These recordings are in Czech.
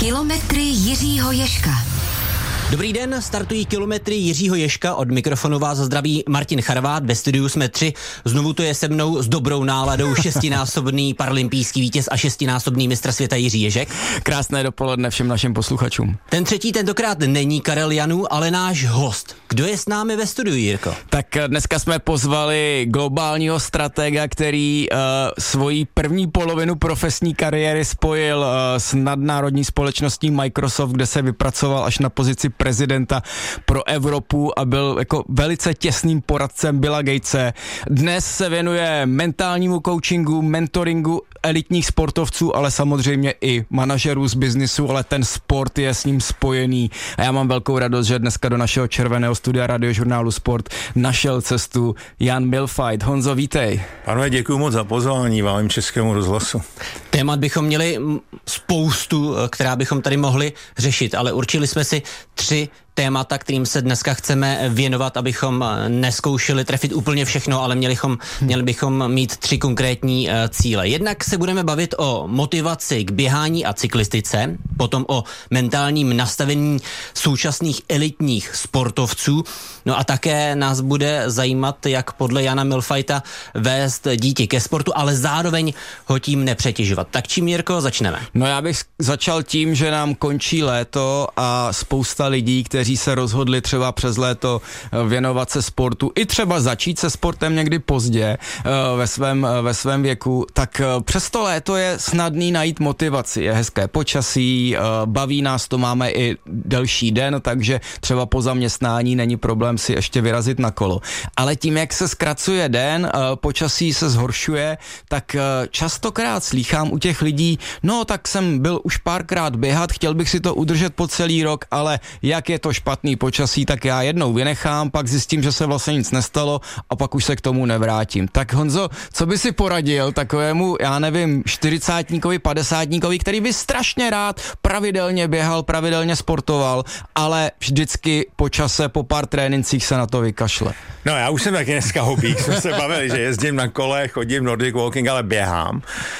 Kilometry Jiřího Ježka. Dobrý den, startují kilometry Jiřího Ježka, od mikrofonu vás zdraví Martin Charvát, ve studiu jsme 3, znovu to je se mnou s dobrou náladou šestinásobný paralympijský vítěz a šestinásobný mistr světa Jiří Ježek. Krásné dopoledne všem našim posluchačům. Ten třetí tentokrát není Karel Janů, ale náš host. Kdo je s námi ve studiu, Jirko? Tak dneska jsme pozvali globálního stratega, který svoji první polovinu profesní kariéry spojil s nadnárodní společností Microsoft, kde se vypracoval až na pozici prezidenta pro Evropu a byl jako velice těsným poradcem Billa Gatese. Dnes se věnuje mentálnímu coachingu, mentoringu elitních sportovců, ale samozřejmě i manažerů z biznisu, ale ten sport je s ním spojený a já mám velkou radost, že dneska do našeho červeného studia Radiožurnálu Sport našel cestu Jan Mühlfeit. Honzo, vítej. Pánové, děkuji moc za pozvání vám Českému rozhlasu. Témat bychom měli spoustu, která bychom tady mohli řešit, ale určili jsme si 3 témata, kterým se dneska chceme věnovat, abychom neskoušeli trefit úplně všechno, ale měli bychom mít 3 konkrétní cíle. Jednak se budeme bavit o motivaci k běhání a cyklistice, potom o mentálním nastavení současných elitních sportovců, no a také nás bude zajímat, jak podle Jana Mühlfeita vést dítě ke sportu, ale zároveň ho tím nepřetěžovat. Tak čím, Jirko, začneme? No já bych začal tím, že nám končí léto a spousta lidí, kteří se rozhodli třeba přes léto věnovat se sportu, i třeba začít se sportem někdy pozdě ve svém věku, tak přes to léto je snadný najít motivaci. Je hezké počasí, baví nás to, máme i delší den, takže třeba po zaměstnání není problém si ještě vyrazit na kolo. Ale tím, jak se zkracuje den, počasí se zhoršuje, tak častokrát slýchám u těch lidí, no tak jsem byl už párkrát běhat, chtěl bych si to udržet po celý rok, ale jak je to špatný počasí, tak já jednou vynechám, pak zjistím, že se vlastně nic nestalo a pak už se k tomu nevrátím. Tak Honzo, co by si poradil takovému, já nevím, 40-tníkovi, 50-tníkovi, který by strašně rád pravidelně běhal, pravidelně sportoval, ale vždycky po čase, po pár trénincích se na to vykašle? No já už jsem taky dneska hobík, jsme se bavili, že jezdím na kole, chodím Nordic Walking, ale běhám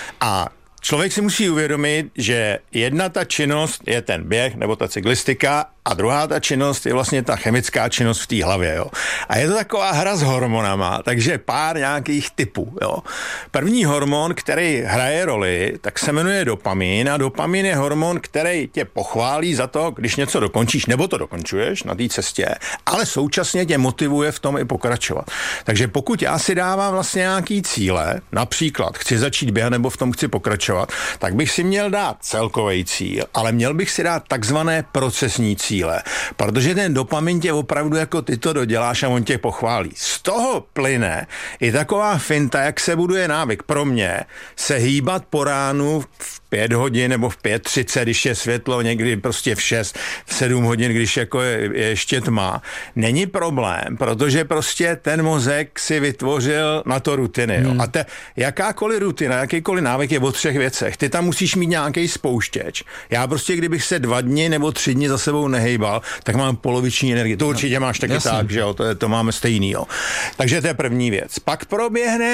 a člověk si musí uvědomit, že jedna ta činnost je ten běh nebo ta cyklistika a druhá ta činnost je vlastně ta chemická činnost v té hlavě, jo. A je to taková hra s hormonama, takže pár nějakých typů, jo. První hormon, který hraje roli, tak se jmenuje dopamin a dopamin je hormon, který tě pochválí za to, když něco dokončíš, nebo to dokončuješ na té cestě, ale současně tě motivuje v tom i pokračovat. Takže pokud já si dávám vlastně nějaký cíle, například chci začít běhat nebo v tom chci pokračovat, tak bych si měl dát celkový cíl, ale měl bych si dát takzvané procesní cíle, protože ten dopamin tě opravdu jako ty to doděláš a on tě pochválí. Z toho plyne i taková finta, jak se buduje návyk. Pro mě se hýbat po ránu v 5 hodin nebo v 5:30, když je světlo, někdy prostě v 6, v 7 hodin, když jako je ještě tma, není problém, protože prostě ten mozek si vytvořil na to rutiny. Jo. A jakákoliv rutina, jakýkoliv návyk je o 3 věcech. Ty tam musíš mít nějaký spouštěč. Já prostě, kdybych se 2 dny nebo 3 dny za sebou nehejbal, tak mám poloviční energii. To určitě máš taky tak, že jo, to máme stejný, jo. Takže to je první věc. Pak proběhne